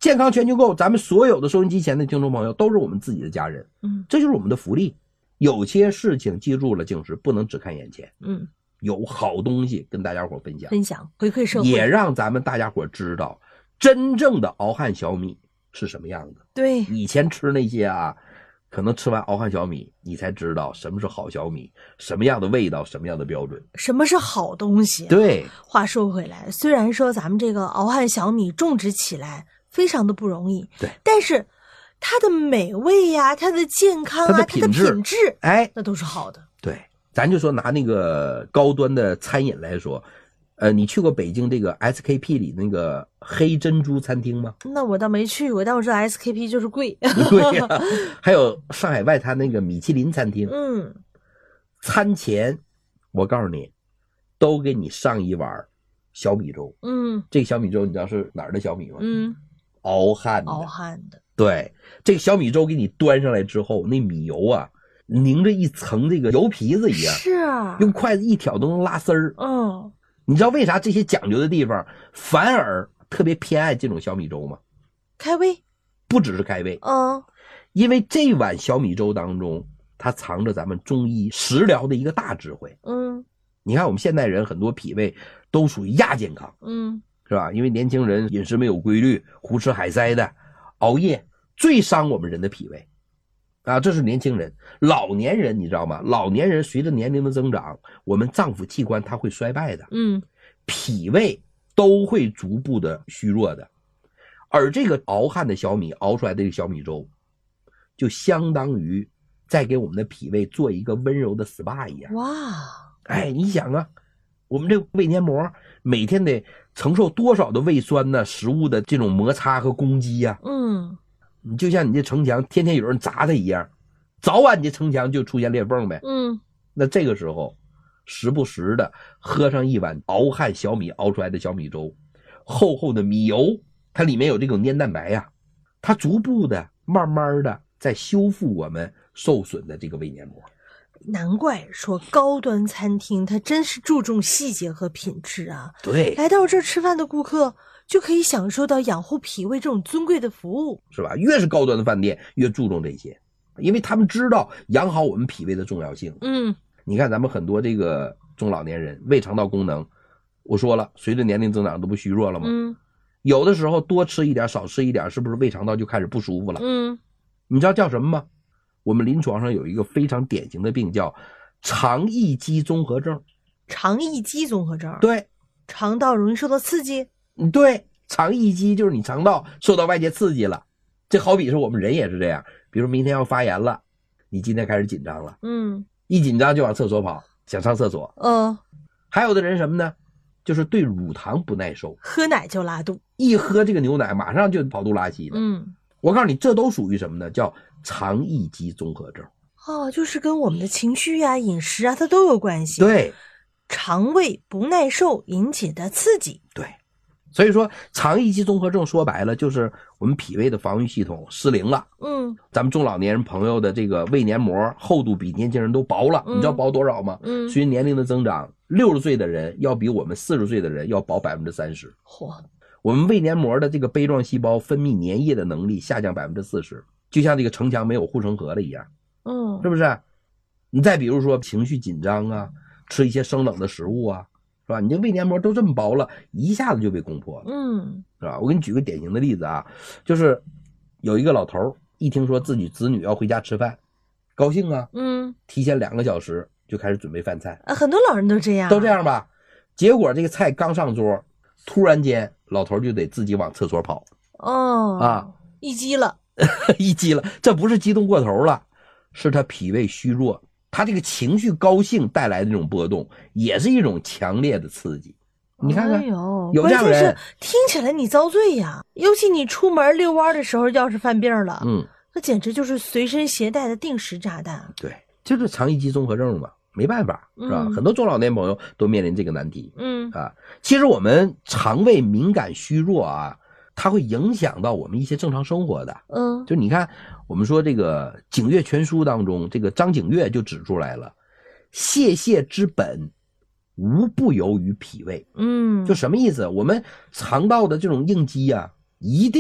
健康全球购，咱们所有的收音机前的听众朋友都是我们自己的家人，这就是我们的福利。有些事情记住了，就是不能只看眼前，有好东西跟大家伙分享， 回馈社会， 也让咱们大家伙知道真正的敖汉小米是什么样的。 对， 以前吃那些啊，可能吃完敖汉小米，你才知道什么是好小米，什么样的味道，什么样的标准， 什么是好东西。 对， 话说回来，虽然说咱们这个敖汉小米种植起来非常的不容易， 对， 但是它的美味呀，它的健康啊，它的品质， 哎， 那都是好的。 对，咱就说拿那个高端的餐饮来说，你去过北京这个 SKP 里那个黑珍珠餐厅吗？ 那我倒没去过，但我知道 SKP 就是贵。 对呀，还有上海外滩那个米其林餐厅，餐前我告诉你，都给你上一碗小米粥。这个小米粥你知道是哪儿的小米吗？敖汉的。对，这个小米粥给你端上来之后，那米油啊，凝着一层这个油皮子一样， 是啊， 用筷子一挑都能拉丝儿。你知道为啥这些讲究的地方反而特别偏爱这种小米粥吗？ 开胃， 不只是开胃，因为这碗小米粥当中，它藏着咱们中医食疗的一个大智慧。你看我们现代人很多脾胃都属于亚健康，是吧？因为年轻人饮食没有规律，胡吃海塞的，熬夜最伤我们人的脾胃啊，这是年轻人。老年人你知道吗？老年人随着年龄的增长，我们脏腑器官它会衰败的，脾胃都会逐步的虚弱的。而这个敖汉的小米熬出来的这个小米粥，就相当于在给我们的脾胃做一个温柔的 SPA 一样。 哇， 哎，你想啊，我们这个胃黏膜每天得承受多少的胃酸呢？食物的这种摩擦和攻击呀，你就像你这城墙天天有人砸它一样，早晚你这城墙就出现裂缝呗。那这个时候时不时的喝上一碗敖汉小米熬出来的小米粥，厚厚的米油，它里面有这种粘蛋白呀，它逐步的慢慢的在修复我们受损的这个胃黏膜。 难怪说高端餐厅它真是注重细节和品质啊。 对， 来到这儿吃饭的顾客就可以享受到养护脾胃这种尊贵的服务， 是吧？越是高端的饭店越注重这些，因为他们知道养好我们脾胃的重要性。你看咱们很多这个中老年人胃肠道功能，我说了随着年龄增长都不虚弱了吗？有的时候多吃一点少吃一点，是不是胃肠道就开始不舒服了？你知道叫什么吗？我们临床上有一个非常典型的病叫肠易激综合症。 肠易激综合症？ 对， 肠道容易受到刺激。 对，肠易激就是你肠道受到外界刺激了。这好比是我们人也是这样，比如明天要发炎了，你今天开始紧张了，一紧张就往厕所跑，想上厕所。还有的人什么呢？就是对乳糖不耐受， 喝奶就拉肚， 一喝这个牛奶马上就跑肚拉稀的。我告诉你，这都属于什么呢？叫肠易激综合症。 就是跟我们的情绪啊、饮食啊，它都有关系。 对， 肠胃不耐受引起的刺激。 对，所以说肠易激综合症说白了就是我们脾胃的防御系统失灵了。咱们中老年人朋友的这个胃黏膜厚度比年轻人都薄了，你知道薄多少吗？随着年龄的增长，60岁的人要比我们40岁的人要薄30%。我们胃黏膜的这个杯状细胞分泌粘液的能力下降40%，就像这个城墙没有护城河了一样。是不是？你再比如说情绪紧张啊，吃一些生冷的食物啊，是吧？你这胃黏膜都这么薄了，一下子就被攻破了。是吧？我给你举个典型的例子啊，就是有一个老头一听说自己子女要回家吃饭，高兴啊，提前2个小时就开始准备饭菜。 很多老人都这样， 都这样吧？结果这个菜刚上桌，突然间老头就得自己往厕所跑。一激了，一激了，这不是激动过头了，是他脾胃虚弱，他这个情绪高兴带来的这种波动，也是一种强烈的刺激。你看看，有这样人， 关键是听起来你遭罪呀！尤其你出门遛弯的时候，要是犯病了，那简直就是随身携带的定时炸弹。 对，就是肠易激综合症嘛，没办法，是吧？很多中老年朋友都面临这个难题。其实我们肠胃敏感虚弱啊，它会影响到我们一些正常生活的。就你看，我们说这个《景岳全书》当中，这个张景岳就指出来了，泄之本无不由于脾胃。就什么意思？我们肠道的这种应激啊，一定